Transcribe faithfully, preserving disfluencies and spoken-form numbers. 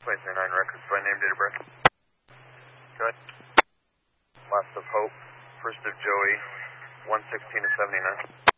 twenty-nine records by name, date of birth. Good. Last of Hope, first of Joey, one sixteen to seventy-nine.